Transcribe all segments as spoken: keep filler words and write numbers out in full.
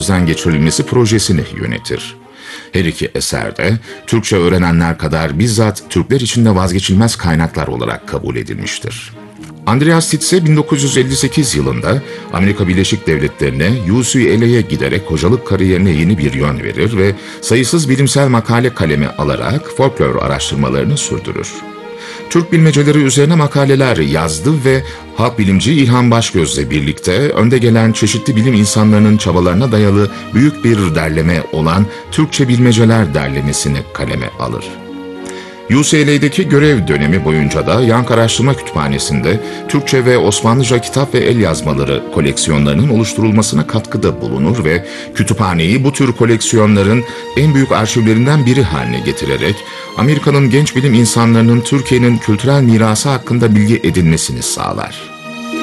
gözden geçirilmesi projesini yönetir. Her iki eserde Türkçe öğrenenler kadar bizzat Türkler için de vazgeçilmez kaynaklar olarak kabul edilmiştir. Andreas Titze bin dokuz yüz elli sekiz yılında Amerika Birleşik Devletleri'ne U C L A'ya giderek hocalık kariyerine yeni bir yön verir ve sayısız bilimsel makale kaleme alarak folklor araştırmalarını sürdürür. Türk bilmeceleri üzerine makaleler yazdı ve halk bilimci İlhan Başgöz'le birlikte önde gelen çeşitli bilim insanlarının çabalarına dayalı büyük bir derleme olan Türkçe Bilmeceler derlemesini kaleme alır. U C L A'daki görev dönemi boyunca da Yank Araştırma Kütüphanesi'nde Türkçe ve Osmanlıca kitap ve el yazmaları koleksiyonlarının oluşturulmasına katkıda bulunur ve kütüphaneyi bu tür koleksiyonların en büyük arşivlerinden biri haline getirerek Amerika'nın genç bilim insanlarının Türkiye'nin kültürel mirası hakkında bilgi edinmesini sağlar.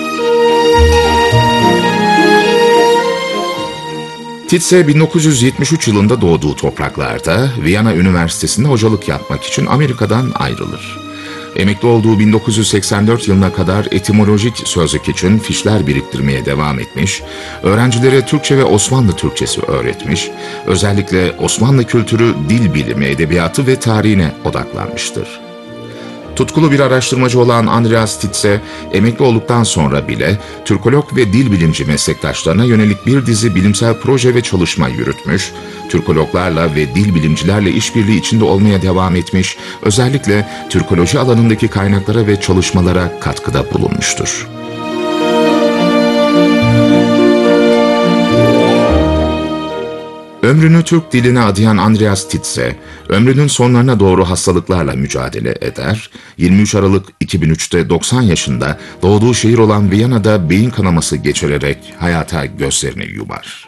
Titze bin dokuz yüz yetmiş üç yılında doğduğu topraklarda Viyana Üniversitesi'nde hocalık yapmak için Amerika'dan ayrılır. Emekli olduğu bin dokuz yüz seksen dört yılına kadar etimolojik sözlük için fişler biriktirmeye devam etmiş, öğrencilere Türkçe ve Osmanlı Türkçesi öğretmiş, özellikle Osmanlı kültürü, dil bilimi, edebiyatı ve tarihine odaklanmıştır. Tutkulu bir araştırmacı olan Andreas Titze, emekli olduktan sonra bile Türkolog ve dil bilimci meslektaşlarına yönelik bir dizi bilimsel proje ve çalışma yürütmüş, Türkologlarla ve dil bilimcilerle işbirliği içinde olmaya devam etmiş, özellikle Türkoloji alanındaki kaynaklara ve çalışmalara katkıda bulunmuştur. Ömrünü Türk diline adayan Andreas Titze, ömrünün sonlarına doğru hastalıklarla mücadele eder, yirmi üç Aralık iki bin üç'te doksan yaşında doğduğu şehir olan Viyana'da beyin kanaması geçirerek hayata gözlerini yumar.